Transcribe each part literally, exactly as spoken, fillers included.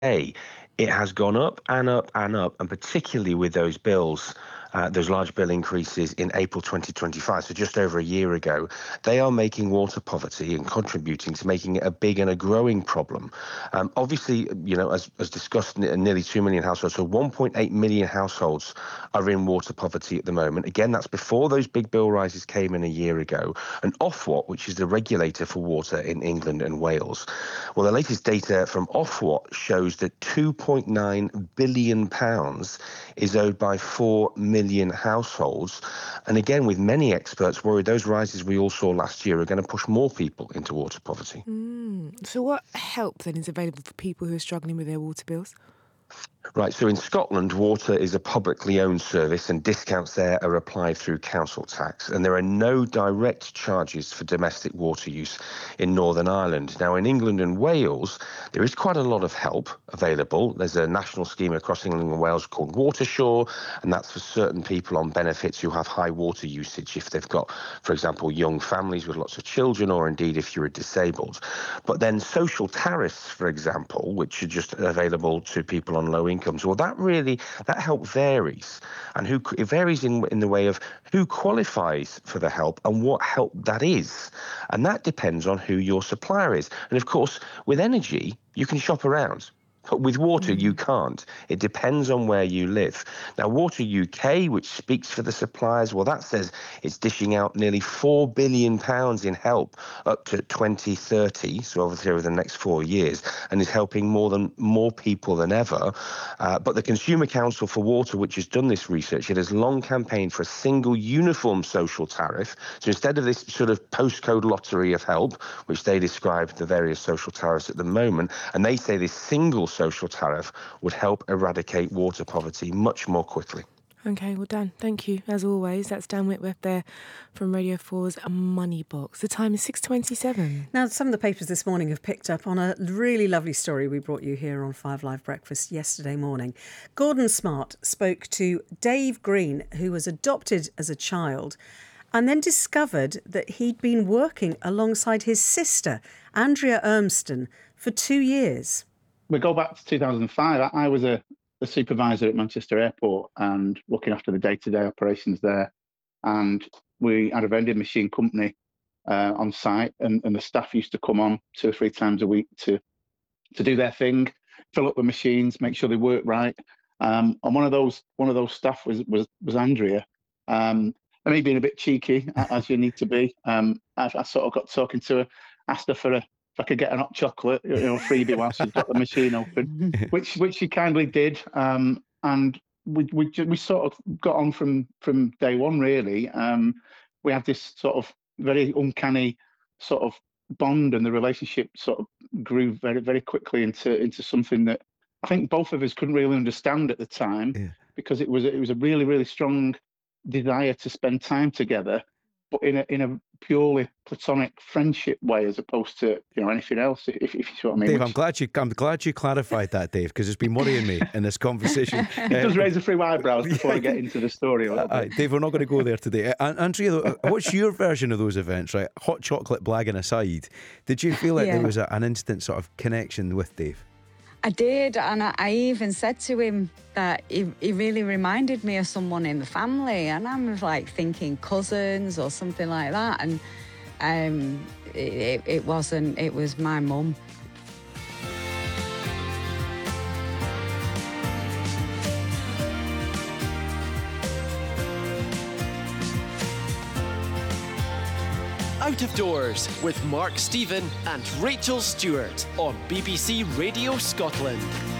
A, it has gone up and up and up, and particularly with those bills, uh, those large bill increases in April twenty twenty-five, so just over a year ago, they are making water poverty and contributing to making it a big and a growing problem. Um, obviously, you know, as, as discussed, nearly two million households, so one point eight million households are in water poverty at the moment. Again, that's before those big bill rises came in a year ago. And Ofwat, which is the regulator for water in England and Wales, well, the latest data from Ofwat shows that two point nine billion pounds is owed by four million households. And again, with many experts worried those rises we all saw last year are going to push more people into water poverty. Mm. So what help then is available for people who are struggling with their water bills? Right, so in Scotland, water is a publicly owned service and discounts there are applied through council tax. And there are no direct charges for domestic water use in Northern Ireland. Now, in England and Wales, there is quite a lot of help available. There's a national scheme across England and Wales called WaterSure, and that's for certain people on benefits who have high water usage if they've got, for example, young families with lots of children, or indeed if you're disabled. But then social tariffs, for example, which are just available to people on low incomes, well, that really, that help varies. And who it varies in, in the way of who qualifies for the help and what help that is. And that depends on who your supplier is. And of course, with energy, you can shop around. But with water, you can't. It depends on where you live. Now, Water U K, which speaks for the suppliers, well, that says it's dishing out nearly four billion pounds in help up to twenty thirty, so obviously over the next four years, and is helping more than more people than ever. Uh, but the Consumer Council for Water, which has done this research, it has long campaigned for a single uniform social tariff. So instead of this sort of postcode lottery of help, which they describe the various social tariffs at the moment, and they say this single social tariff would help eradicate water poverty much more quickly. Okay, well, Dan, thank you, as always. That's Dan Whitworth there from Radio four's Money Box. The time is six twenty-seven. Now, some of the papers this morning have picked up on a really lovely story we brought you here on Five Live Breakfast yesterday morning. Gordon Smart spoke to Dave Green, who was adopted as a child, and then discovered that he'd been working alongside his sister, Andrea Urmston, for two years. We go back to two thousand five. I was a, a supervisor at Manchester Airport and looking after the day-to-day operations there. And we had a vending machine company uh, on site, and, and the staff used to come on two or three times a week to to do their thing, fill up the machines, make sure they work right. Um, and one of those one of those staff was was was Andrea. Um, and me being a bit cheeky, as you need to be, um, I, I sort of got talking to her, asked her for a if I could get an hot chocolate, you know, freebie while she's got the machine open, which which she kindly did, um, and we we we sort of got on from from day one. Really, um, we had this sort of very uncanny sort of bond, and the relationship sort of grew very very quickly into into something that I think both of us couldn't really understand at the time, yeah. because it was it was a really really strong desire to spend time together, but in a in a purely platonic friendship way, as opposed to you know anything else. If, if you see what I mean. Dave, Which, I'm glad you I'm glad you clarified that, Dave, because it's been worrying me in this conversation. It uh, does raise a few eyebrows before I get into the story. A uh, Dave, we're not going to go there today. Uh, Andrea, what's your version of those events? Right, hot chocolate blagging aside, did you feel like yeah. there was a, an instant sort of connection with Dave? I did, and I, I even said to him that he, he really reminded me of someone in the family, and I was like thinking cousins or something like that, and um, it, it wasn't, it was my mum. Out of Doors with Mark Stephen and Rachel Stewart on B B C Radio Scotland.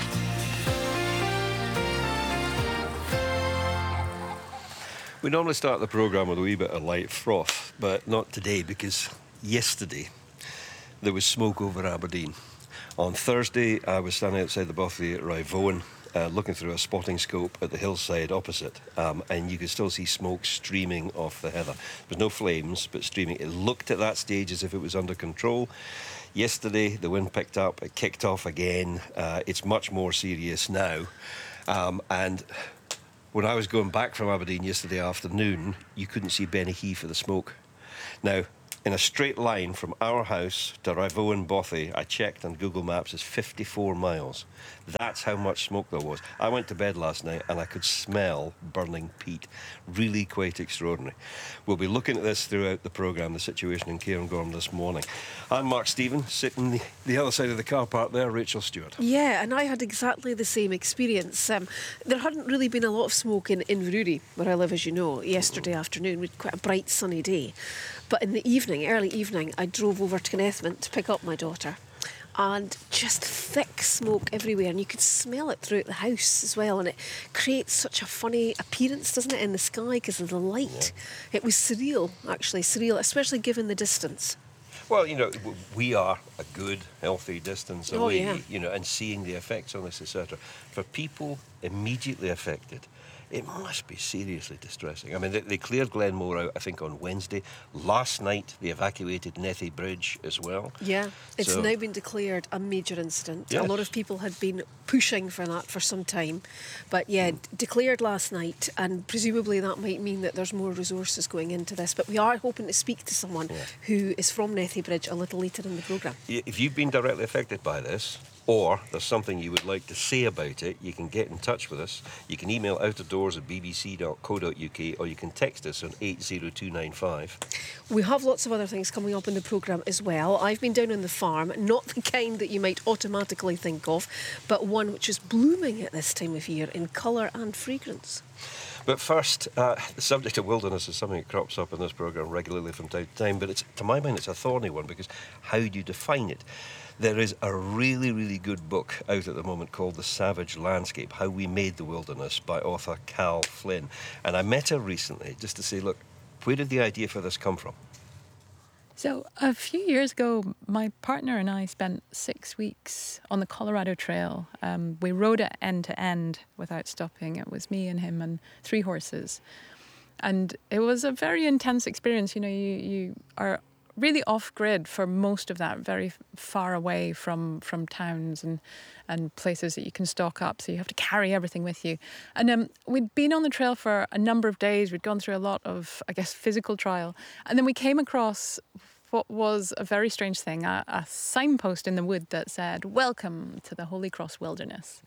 We normally start the programme with a wee bit of light froth, but not today, because yesterday there was smoke over Aberdeen. On Thursday, I was standing outside the Bothy at Rivowan, Uh, looking through a spotting scope at the hillside opposite, um, and you could still see smoke streaming off the heather. There was no flames, but streaming. It looked at that stage as if it was under control. Yesterday, the wind picked up, it kicked off again. Uh, it's much more serious now. Um, and when I was going back from Aberdeen yesterday afternoon, you couldn't see Benny for the smoke. Now, in a straight line from our house to Rivowan Bothy, I checked on Google Maps, is fifty-four miles. That's how much smoke there was. I went to bed last night and I could smell burning peat. Really quite extraordinary. We'll be looking at this throughout the programme, the situation in Cairngorm this morning. I'm Mark Stephen, sitting the, the other side of the car park there, Rachel Stewart. Yeah, and I had exactly the same experience. Um, there hadn't really been a lot of smoke in Inverurie, where I live, as you know, yesterday afternoon. We had quite a bright sunny day. But in the evening, early evening, I drove over to Knethman to pick up my daughter. And just thick smoke everywhere, and you could smell it throughout the house as well, and it creates such a funny appearance, doesn't it, in the sky because of the light. Yeah. It was surreal, actually, surreal, especially given the distance. Well, you know, we are a good, healthy distance away, oh, yeah. you know, and seeing the effects on this, et cetera. For people immediately affected, it must be seriously distressing. I mean, they, they cleared Glenmore out, I think, on Wednesday. Last night, they evacuated Nethy Bridge as well. Yeah, it's so, now been declared a major incident. Yes. A lot of people had been pushing for that for some time. But yeah, mm. declared last night, and presumably that might mean that there's more resources going into this. But we are hoping to speak to someone yeah. who is from Nethy Bridge a little later in the programme. If you've been directly affected by this, or there's something you would like to say about it, you can get in touch with us. You can email outofdoors at b b c dot co dot u k, or you can text us on eight zero two nine five. We have lots of other things coming up in the programme as well. I've been down on the farm, not the kind that you might automatically think of, but one which is blooming at this time of year in colour and fragrance. But first, uh, the subject of wilderness is something that crops up in this programme regularly from time to time, but it's, to my mind it's a thorny one, because how do you define it? There is a really, really good book out at the moment called The Savage Landscape, How We Made the Wilderness, by author Cal Flynn. And I met her recently just to say, look, where did the idea for this come from? So a few years ago, my partner and I spent six weeks on the Colorado Trail. Um, we rode it end to end without stopping. It was me and him and three horses. And it was a very intense experience. You know, you, you are really off-grid for most of that, very far away from, from towns and, and places that you can stock up, so you have to carry everything with you. And um, we'd been on the trail for a number of days. We'd gone through a lot of, I guess, physical trial. And then we came across what was a very strange thing, a, a signpost in the wood that said, "Welcome to the Holy Cross Wilderness."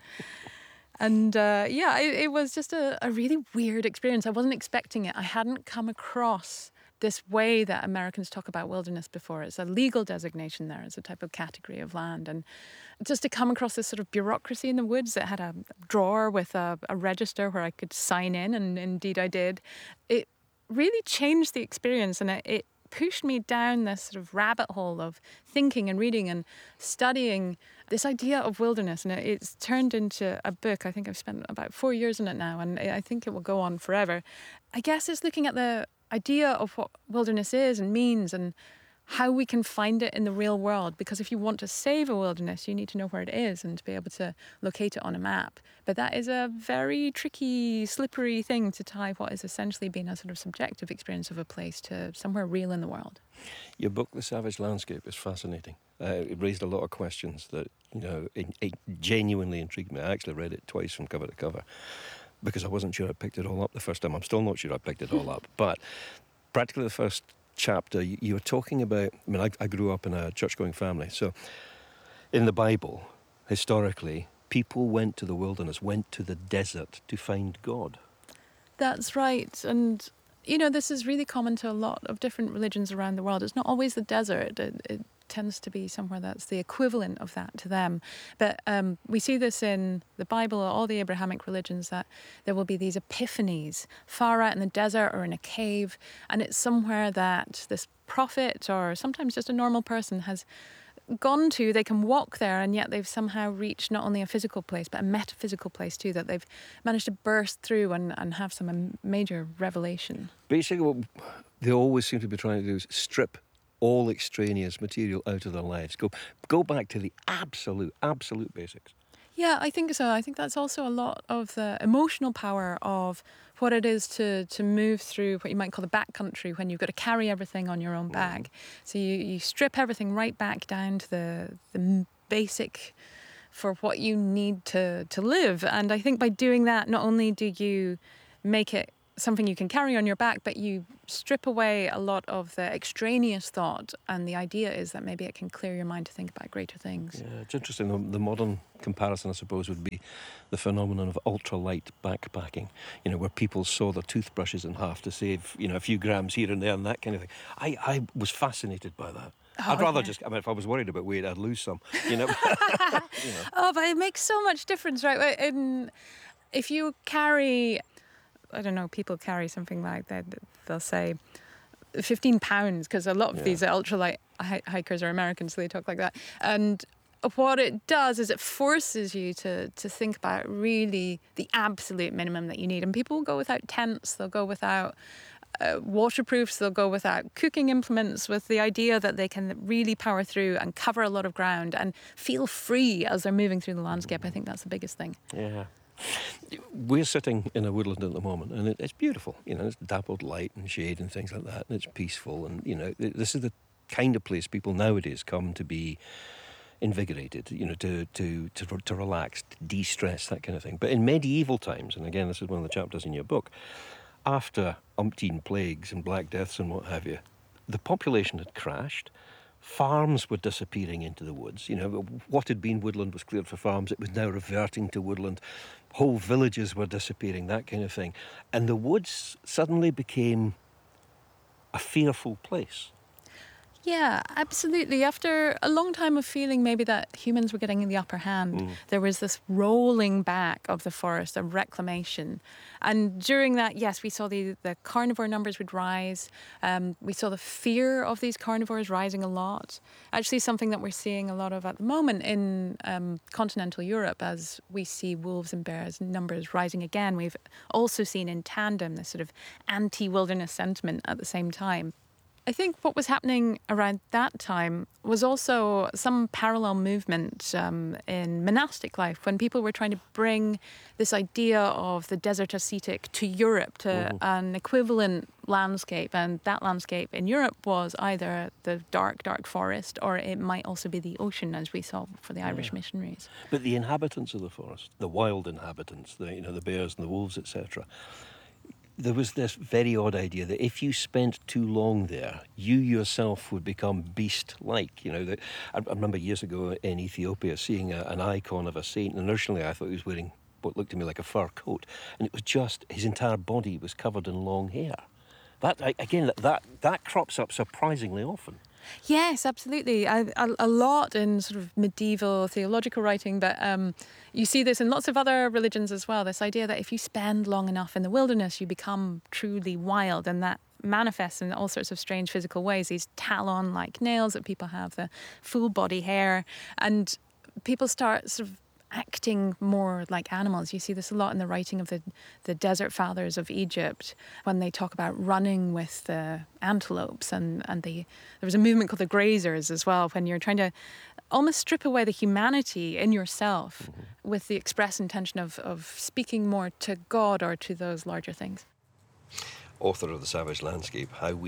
And uh, yeah, it, it was just a, a really weird experience. I wasn't expecting it. I hadn't come across this way that Americans talk about wilderness before. It's a legal designation there. It's a type of category of land. And just to come across this sort of bureaucracy in the woods that had a drawer with a, a register where I could sign in, and indeed I did, it really changed the experience, and it, it pushed me down this sort of rabbit hole of thinking and reading and studying this idea of wilderness. And it, it's turned into a book. I think I've spent about four years on it now, and I think it will go on forever. I guess it's looking at the idea of what wilderness is and means, and how we can find it in the real world. Because if you want to save a wilderness, you need to know where it is and to be able to locate it on a map. But that is a very tricky, slippery thing to tie what has essentially been a sort of subjective experience of a place to somewhere real in the world. Your book, The Savage Landscape, is fascinating. Uh, it raised a lot of questions that, you know, it, it genuinely intrigued me. I actually read it twice from cover to cover, because I wasn't sure I picked it all up the first time. I'm still not sure I picked it all up. But practically the first chapter, you, you were talking about, I mean, I, I grew up in a church-going family. So in the Bible, historically, people went to the wilderness, went to the desert to find God. That's right. And, you know, this is really common to a lot of different religions around the world. It's not always the desert. It, it tends to be somewhere that's the equivalent of that to them. But um, we see this in the Bible, all the Abrahamic religions, that there will be these epiphanies far out in the desert or in a cave, and it's somewhere that this prophet or sometimes just a normal person has gone to. They can walk there, and yet they've somehow reached not only a physical place but a metaphysical place too, that they've managed to burst through and, and have some major revelation. Basically what they always seem to be trying to do is strip all extraneous material out of their lives. Go go back to the absolute, absolute basics. Yeah, I think so. I think that's also a lot of the emotional power of what it is to, to move through what you might call the backcountry, when you've got to carry everything on your own bag. So you, you strip everything right back down to the, the basic for what you need to, to live. And I think by doing that, not only do you make it something you can carry on your back, but you strip away a lot of the extraneous thought, and the idea is that maybe it can clear your mind to think about greater things. Yeah, it's interesting. The, the modern comparison, I suppose, would be the phenomenon of ultralight backpacking, you know, where people saw their toothbrushes in half to save, you know, a few grams here and there and that kind of thing. I, I was fascinated by that. Oh, I'd rather yeah. just, I mean, if I was worried about weight, I'd lose some, you know. you know. Oh, but it makes so much difference, right? In, if you carry... I don't know, people carry something like that, they'll say fifteen pounds, because a lot of Yeah. these ultralight hi- hikers are American, so they talk like that. And what it does is it forces you to, to think about really the absolute minimum that you need. And people will go without tents, they'll go without uh, waterproofs, they'll go without cooking implements, with the idea that they can really power through and cover a lot of ground and feel free as they're moving through the landscape. I think that's the biggest thing. Yeah. We're sitting in a woodland at the moment, and it, it's beautiful. You know, it's dappled light and shade and things like that, and it's peaceful. And you know, this is the kind of place people nowadays come to be invigorated. You know, to to to to relax, to de-stress, that kind of thing. But in medieval times, and again, this is one of the chapters in your book, after umpteen plagues and black deaths and what have you, the population had crashed. Farms were disappearing into the woods. You know, what had been woodland was cleared for farms. It was now reverting to woodland. Whole villages were disappearing, that kind of thing. And the woods suddenly became a fearful place. Yeah, absolutely. After a long time of feeling maybe that humans were getting the upper hand, mm. there was this rolling back of the forest, a reclamation. And during that, yes, we saw the, the carnivore numbers would rise. Um, we saw the fear of these carnivores rising a lot. Actually, something that we're seeing a lot of at the moment in um, continental Europe, as we see wolves and bears numbers rising again. We've also seen in tandem this sort of anti-wilderness sentiment at the same time. I think what was happening around that time was also some parallel movement um, in monastic life, when people were trying to bring this idea of the desert ascetic to Europe, to mm-hmm. an equivalent landscape. And that landscape in Europe was either the dark, dark forest, or it might also be the ocean, as we saw for the yeah. Irish missionaries. But the inhabitants of the forest, the wild inhabitants, the, you know, the bears and the wolves, et cetera, there was this very odd idea that if you spent too long there, you yourself would become beast-like. You know, that I, I remember years ago in Ethiopia seeing a, an icon of a saint, and originally I thought he was wearing what looked to me like a fur coat, and it was just his entire body was covered in long hair. That again, that that crops up surprisingly often. Yes, absolutely. I, a, a lot in sort of medieval theological writing, but um, you see this in lots of other religions as well, this idea that if you spend long enough in the wilderness, you become truly wild, and that manifests in all sorts of strange physical ways. These talon-like nails that people have, the full body hair, and people start sort of acting more like animals. You see this a lot in the writing of the, the desert fathers of Egypt, when they talk about running with the antelopes, and, and the, there was a movement called the grazers as well, when you're trying to almost strip away the humanity in yourself mm-hmm. with the express intention of, of speaking more to God or to those larger things. Author of The Savage Landscape, How We